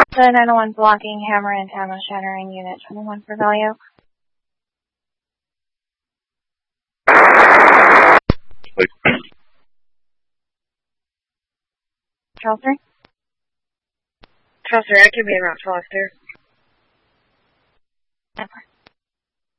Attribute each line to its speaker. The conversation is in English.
Speaker 1: The 901 blocking Hammer and Tama shattering unit 21 for value. Charles 3?
Speaker 2: Charles 3, I can be in Route Foster.